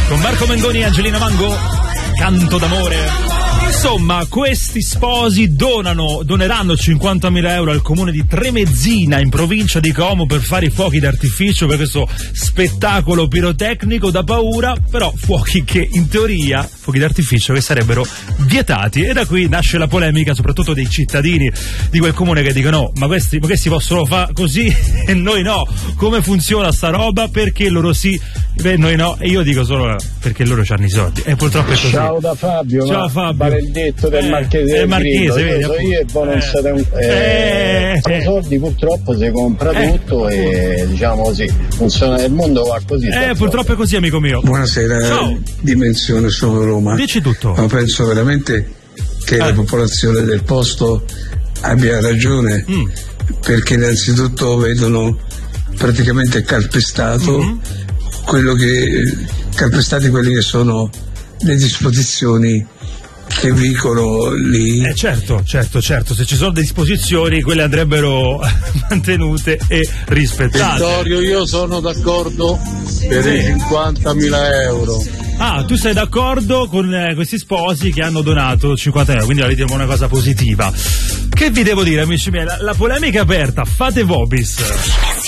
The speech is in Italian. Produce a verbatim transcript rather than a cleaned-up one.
con Marco Mengoni e Angelina Mango, Canto d'amore. Insomma, questi sposi donano, doneranno cinquantamila euro al comune di Tremezzina in provincia di Como per fare i fuochi d'artificio per questo spettacolo pirotecnico da paura, però fuochi che in teoria, fuochi d'artificio che sarebbero vietati, e da qui nasce la polemica soprattutto dei cittadini di quel comune che dicono no, ma questi, ma questi possono fare così e noi no, come funziona sta roba, perché loro sì e noi no, e io dico solo perché loro c'hanno i soldi e purtroppo è così. Ciao da Fabio. Ciao Fabio. Vale il detto del eh, Marchese del Marchese, vedi, so io e voi non eh, siete un eh, eh, soldi purtroppo si compra eh, tutto e diciamo così funziona, il mondo va così. Eh purtroppo è così, amico mio. Buonasera. Ciao. Dimensione sono Roma. Dici tutto. Ma penso veramente che eh. la popolazione del posto abbia ragione, mm. perché innanzitutto vedono praticamente calpestato mm-hmm. quello che calpestati quelli che sono le disposizioni che dicono lì. Eh certo, certo, certo, se ci sono disposizioni quelle andrebbero mantenute e rispettate. Vittorio, io sono d'accordo per sì. i cinquantamila euro. Ah, tu sei d'accordo con eh, questi sposi che hanno donato cinquanta euro, quindi la vediamo una cosa positiva. Che vi devo dire, amici miei, la, la polemica è aperta, fate vobis.